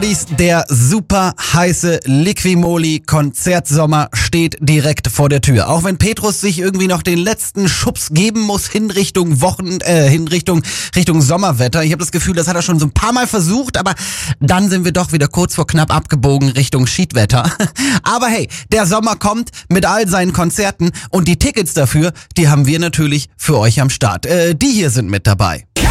Der super heiße Liquimoli Konzertsommer steht direkt vor der Tür. Auch wenn Petrus sich irgendwie noch den letzten Schubs geben muss hin Richtung Richtung Sommerwetter. Ich habe das Gefühl, das hat er schon so ein paar Mal versucht, aber dann sind wir doch wieder kurz vor knapp abgebogen Richtung Schiedwetter. Aber hey, der Sommer kommt mit all seinen Konzerten und die Tickets dafür, die haben wir natürlich für euch am Start. Die hier sind mit dabei.